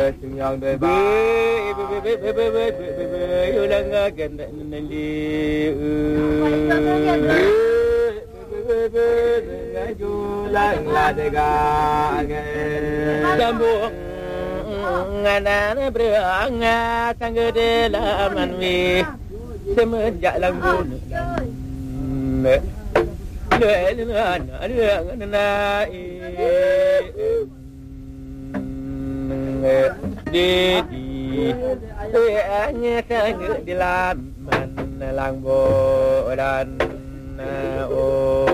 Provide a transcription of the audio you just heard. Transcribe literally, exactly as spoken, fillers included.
từng nhong đời ba bê bê bê bê bê bê bê bê yêu lăng gần nên đi bê bê bê yêu lăng là để ga đam buông ngana berang sanggede la manwi semenjak langgu le le le na di di anya sanggede di laman langgo dan oh